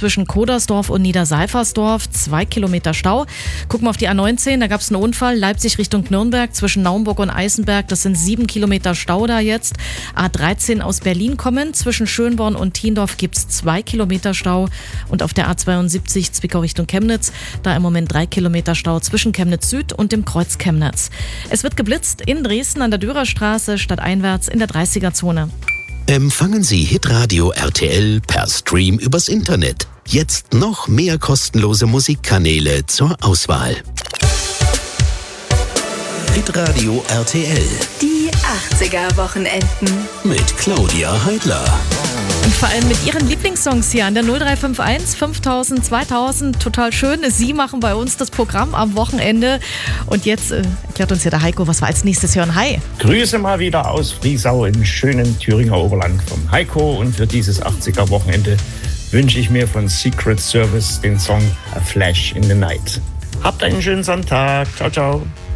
zwischen Kodersdorf und Niederseifersdorf, 2 Kilometer Stau. Gucken wir auf die A19, da gab es einen Unfall, Leipzig Richtung Nürnberg, zwischen Naumburg und Eisenberg, das sind 7 Kilometer Stau da jetzt. A13 aus Berlin kommen, zwischen Schönborn und Thiendorf gibt es 2 Kilometer Stau. Und auf der A72 Zwickau Richtung Chemnitz, da im Moment 3 Kilometer Stau zwischen Chemnitz Süd und dem Kreuz Chemnitz. Es wird geblitzt in Dresden an der Dürerstraße, stadteinwärts in der 30er-Zone. Empfangen Sie Hitradio RTL per Stream übers Internet. Jetzt noch mehr kostenlose Musikkanäle zur Auswahl. Hitradio RTL. Die 80er-Wochenenden. Mit Claudia Heidler. Und vor allem mit ihren Lieblingssongs hier an der 0351 5000 2000. Total schön. Sie machen bei uns das Programm am Wochenende. Und jetzt erklärt uns ja der Heiko, was wir als nächstes hören. Hi. Grüße mal wieder aus Friesau im schönen Thüringer Oberland vom Heiko. Und für dieses 80er-Wochenende wünsche ich mir von Secret Service den Song A Flash in the Night. Habt einen schönen Sonntag. Ciao, ciao.